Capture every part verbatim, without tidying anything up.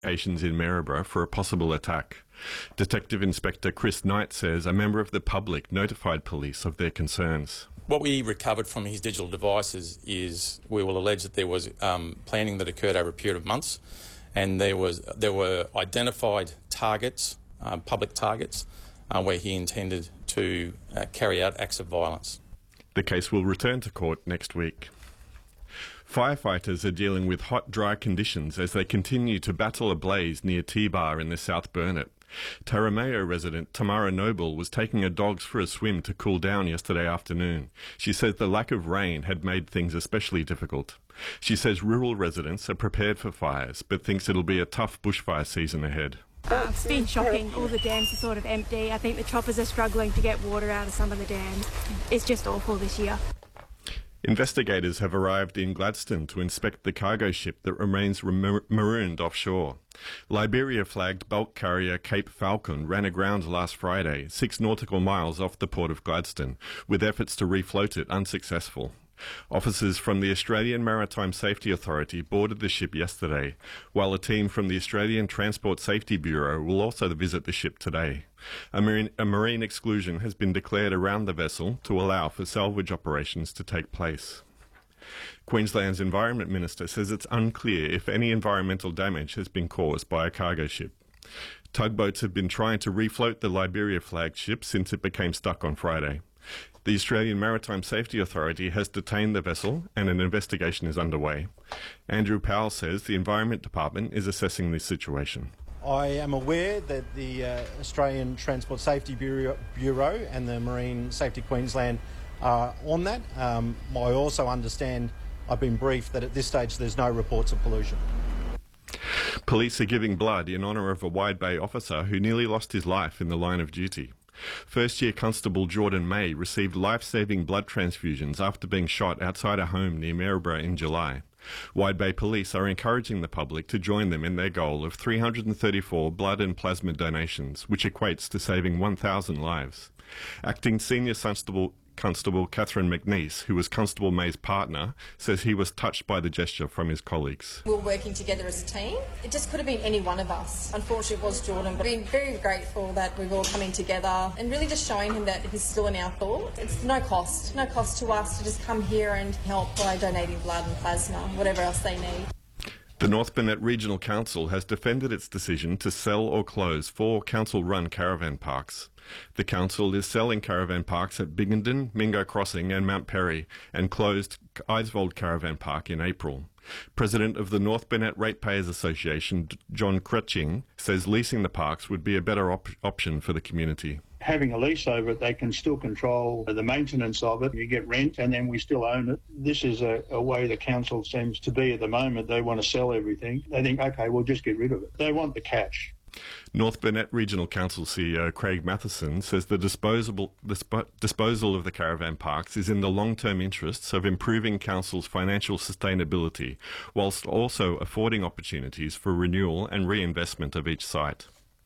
locations in Maryborough for a possible attack. Detective Inspector Chris Knight says a member of the public notified police of their concerns. What we recovered from his digital devices is we will allege that there was um, planning that occurred over a period of months, and there was there were identified targets, uh, public targets, uh, where he intended to uh, carry out acts of violence. The case will return to court next week. Firefighters are dealing with hot, dry conditions as they continue to battle a blaze near T-Bar in the South Burnett. Tarameo resident Tamara Noble was taking her dogs for a swim to cool down yesterday afternoon. She says the lack of rain had made things especially difficult. She says rural residents are prepared for fires, but thinks it'll be a tough bushfire season ahead. Uh, it's been shocking. All the dams are sort of empty. I think the choppers are struggling to get water out of some of the dams. It's just awful this year. Investigators have arrived in Gladstone to inspect the cargo ship that remains mar- marooned offshore. Liberia-flagged bulk carrier Cape Falcon ran aground last Friday, six nautical miles off the port of Gladstone, with efforts to refloat it unsuccessful. Officers from the Australian Maritime Safety Authority boarded the ship yesterday, while a team from the Australian Transport Safety Bureau will also visit the ship today. A marine, a marine exclusion has been declared around the vessel to allow for salvage operations to take place. Queensland's Environment Minister says it's unclear if any environmental damage has been caused by a cargo ship. Tugboats have been trying to refloat the Liberia-flagged ship since it became stuck on Friday. The Australian Maritime Safety Authority has detained the vessel and an investigation is underway. Andrew Powell says the Environment Department is assessing this situation. I am aware that the uh, Australian Transport Safety Bureau, Bureau and the Marine Safety Queensland are on that. Um, I also understand, I've been briefed that at this stage there's no reports of pollution. Police are giving blood in honour of a Wide Bay officer who nearly lost his life in the line of duty. First-year Constable Jordan May received life-saving blood transfusions after being shot outside a home near Maryborough in July. Wide Bay Police are encouraging the public to join them in their goal of three hundred thirty-four blood and plasma donations, which equates to saving one thousand lives. Acting Senior Constable Constable Catherine McNeese, who was Constable May's partner, says he was touched by the gesture from his colleagues. We were working together as a team. It just could have been any one of us. Unfortunately, it was Jordan, but we're very grateful that we've all coming together and really just showing him that he's still in our thoughts. It's no cost, no cost to us to just come here and help by donating blood and plasma, whatever else they need. The North Burnett Regional Council has defended its decision to sell or close four council-run caravan parks. The council is selling caravan parks at Binghamton, Mingo Crossing and Mount Perry and closed Eisvold Caravan Park in April. President of the North Burnett Ratepayers Association, John Crutching, says leasing the parks would be a better op- option for the community. Having a lease over it, they can still control the maintenance of it. You get rent and then we still own it. This is a, a way the council seems to be at the moment. They want to sell everything. They think, OK, we'll just get rid of it. They want the cash. North Burnett Regional Council C E O Craig Matheson says the disposable, disp- disposal of the caravan parks is in the long-term interests of improving council's financial sustainability, whilst also affording opportunities for renewal and reinvestment of each site.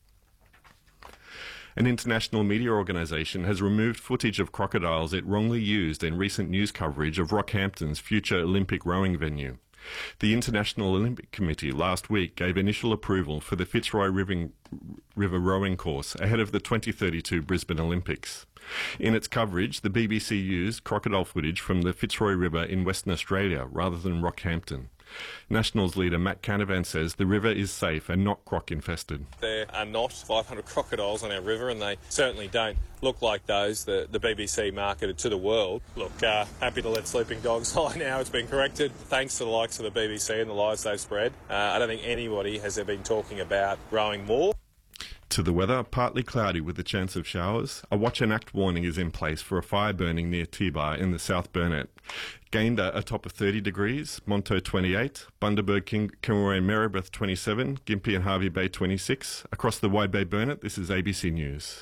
An international media organisation has removed footage of crocodiles it wrongly used in recent news coverage of Rockhampton's future Olympic rowing venue. The International Olympic Committee last week gave initial approval for the Fitzroy River, River rowing course ahead of the twenty thirty-two Brisbane Olympics. In its coverage, the B B C used crocodile footage from the Fitzroy River in Western Australia rather than Rockhampton. Nationals leader Matt Canavan says the river is safe and not croc-infested. There are not five hundred crocodiles on our river and they certainly don't look like those that the B B C marketed to the world. Look, uh, happy to let sleeping dogs lie now. It's been corrected thanks to the likes of the B B C and the lies they've spread. Uh, I don't think anybody has ever been talking about rowing more. To the weather, partly cloudy with a chance of showers. A watch and act warning is in place for a fire burning near T-Bar in the South Burnett. Gayndah a top of thirty degrees, Monto twenty-eight, Bundaberg, King, Kingaroy and Marybeth twenty-seven, Gympie and Hervey Bay twenty-six. Across the Wide Bay Burnett, this is A B C News.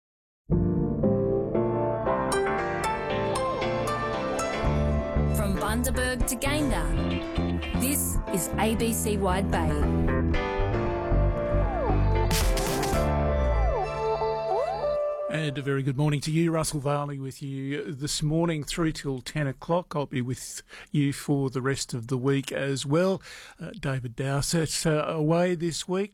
From Bundaberg to Gayndah, this is A B C Wide Bay. And a very good morning to you. Russell Varley with you this morning through till ten o'clock. I'll be with you for the rest of the week as well. Uh, David Dowsett uh, away this week.